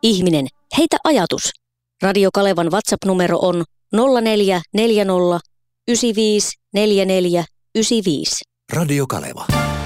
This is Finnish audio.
ihminen, heitä ajatus. Radio Kalevan WhatsApp-numero on 0440 95 44 95. Radio Kaleva.